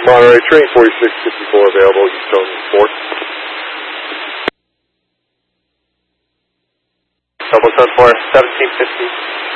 Monterey, train 4654 available, Eastone 4th. Double 74, 1750.